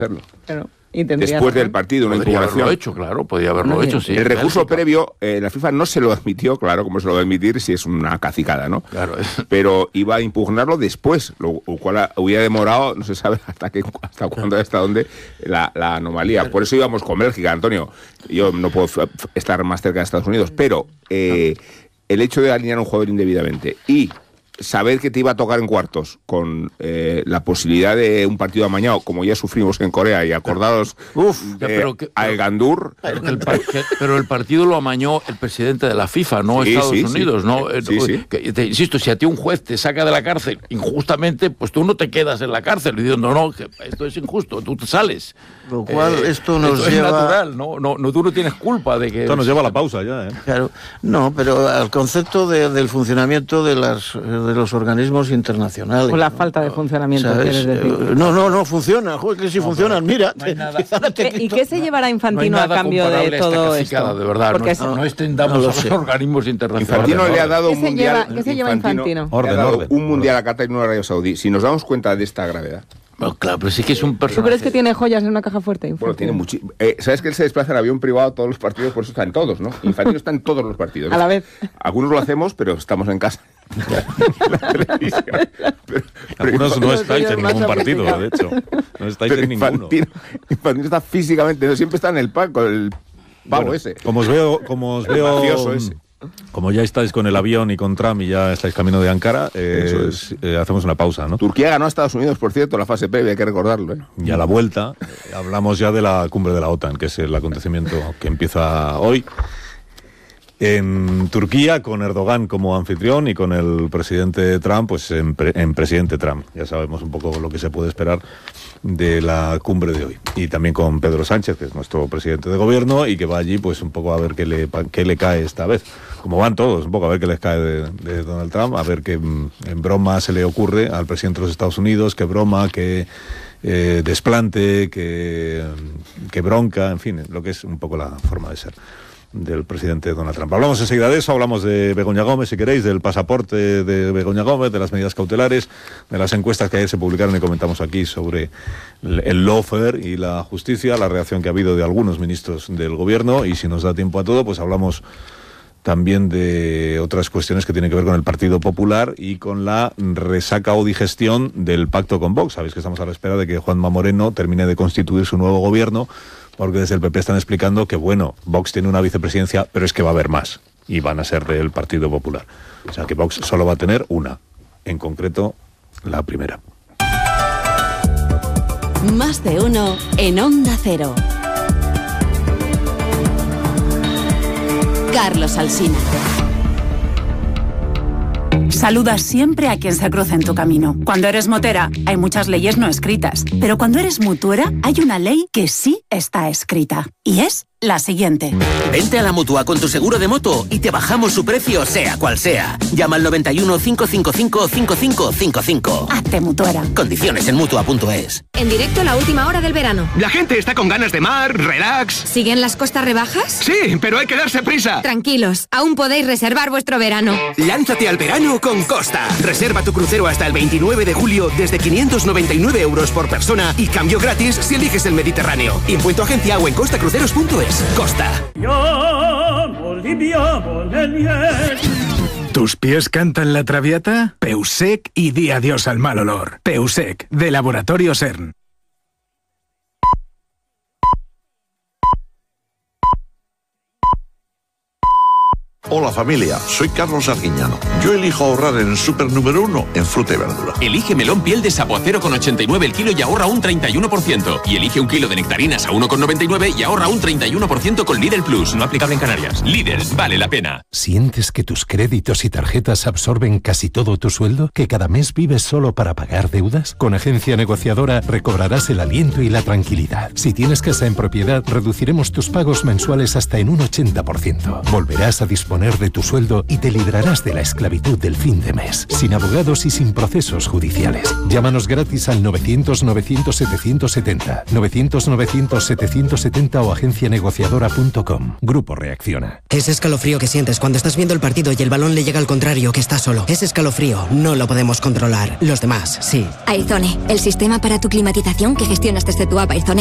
hacerlo. Claro. Después del partido, una impugnación. Podía haberlo hecho, sí. El recurso previo, la FIFA no se lo admitió, claro, como se lo va a admitir si es una cacicada, ¿no? Claro. Pero iba a impugnarlo después, lo cual hubiera demorado, no se sabe hasta cuándo, hasta dónde, la anomalía. Por eso íbamos con Bélgica, Antonio. Yo no puedo estar más cerca de Estados Unidos, pero el hecho de alinear a un jugador indebidamente y saber que te iba a tocar en cuartos con la posibilidad de un partido amañado, como ya sufrimos en Corea, y acordados al Gandur. Pero el partido lo amañó el presidente de la FIFA, no Estados Unidos. ¿No? Te insisto, si a ti un juez te saca de la cárcel injustamente, pues tú no te quedas en la cárcel diciendo, no, que esto es injusto, tú te sales. Lo cual esto nos lleva... es natural, no, tú no tienes culpa de que... Esto nos lleva a la pausa ya, ¿eh? Claro, no, pero al concepto del funcionamiento de los organismos internacionales. O la falta de funcionamiento, ¿quieres decir? No funciona. Joder, que si funcionan, mira. No hay nada. ¿Y qué se llevará Infantino a cambio de todo esto? De verdad, porque no extendamos a los organismos internacionales. Infantino le ha dado un mundial. ¿Qué se lleva Infantino? Orden. Un mundial a Qatar y no a Arabia Saudí. Si nos damos cuenta de esta gravedad. Bueno, claro, pero sí que es un personaje. ¿Tú crees que tiene joyas en una caja fuerte? Infantino? Bueno, tiene muchísimo. ¿Sabes que él se desplaza en avión privado a todos los partidos? Por eso está en todos, ¿no? Infantino está en todos los partidos. A la vez. Algunos lo hacemos, pero estamos en casa. Algunos no estáis en ningún partido, de hecho. No estáis en ninguno. Infantino está físicamente, no siempre está en el con el pavo ese. Como os veo mafioso ese. Como ya estáis con el avión y con Trump y ya estáis camino de Ankara, hacemos una pausa, ¿no? Turquía ganó a Estados Unidos, por cierto, la fase previa, hay que recordarlo, ¿eh? Y a la vuelta hablamos ya de la cumbre de la OTAN, que es el acontecimiento que empieza hoy en Turquía, con Erdogan como anfitrión y con el presidente Trump, pues en presidente Trump. Ya sabemos un poco lo que se puede esperar de la cumbre de hoy. Y también con Pedro Sánchez, que es nuestro presidente de gobierno, y que va allí pues un poco a ver qué le cae esta vez. Como van todos, un poco a ver qué les cae de Donald Trump, a ver qué en broma se le ocurre al presidente de los Estados Unidos, qué broma, qué desplante, qué bronca, en fin, lo que es un poco la forma de ser del presidente Donald Trump. Hablamos enseguida de eso, hablamos de Begoña Gómez, si queréis, del pasaporte de Begoña Gómez, de las medidas cautelares, de las encuestas que ayer se publicaron y comentamos aquí sobre el lawfare y la justicia, la reacción que ha habido de algunos ministros del gobierno, y si nos da tiempo a todo, pues hablamos también de otras cuestiones que tienen que ver con el Partido Popular y con la resaca o digestión del pacto con Vox. Sabéis que estamos a la espera de que Juanma Moreno termine de constituir su nuevo gobierno, porque desde el PP están explicando que, bueno, Vox tiene una vicepresidencia, pero es que va a haber más, y van a ser del Partido Popular. O sea que Vox solo va a tener una, en concreto, la primera. Más de uno en Onda Cero. Carlos Alsina. Saluda siempre a quien se cruce en tu camino. Cuando eres motera, hay muchas leyes no escritas. Pero cuando eres mutuera, hay una ley que sí está escrita. Y es la siguiente. Vente a la Mutua con tu seguro de moto y te bajamos su precio, sea cual sea. Llama al 91 555 5555. Hazte mutuera. Condiciones en Mutua.es. En directo, la última hora del verano. La gente está con ganas de mar, relax. ¿Siguen las costas rebajas? Sí, pero hay que darse prisa. Tranquilos, aún podéis reservar vuestro verano. Lánzate al verano con Costa. Reserva tu crucero hasta el 29 de julio desde 599 euros por persona y cambio gratis si eliges el Mediterráneo. Impuesto agencia o en costacruceros.es. Costa. ¿Tus pies cantan la traviata? Peusec y di adiós al mal olor. Peusec, de Laboratorio CERN. Hola familia, soy Carlos Arguiñano. Yo elijo ahorrar en el súper número 1 en fruta y verdura. Elige melón piel de sapo a 0,89 el kilo y ahorra un 31%. Y elige un kilo de nectarinas a 1,99 y ahorra un 31% con Lidl Plus. No aplicable en Canarias. Lidl, vale la pena. ¿Sientes que tus créditos y tarjetas absorben casi todo tu sueldo? ¿Que cada mes vives solo para pagar deudas? Con Agencia Negociadora recobrarás el aliento y la tranquilidad. Si tienes casa en propiedad, reduciremos tus pagos mensuales hasta en un 80%. Volverás a disponer disponer de tu sueldo y te librarás de la esclavitud del fin de mes, sin abogados y sin procesos judiciales. Llámanos gratis al 900-900-770, 900-900-770 o agencianegociadora.com. Grupo Reacciona. Ese escalofrío que sientes cuando estás viendo el partido y el balón le llega al contrario, que está solo. Ese escalofrío no lo podemos controlar. Los demás, sí. Aizone, el sistema para tu climatización que gestionas desde tu app Aizone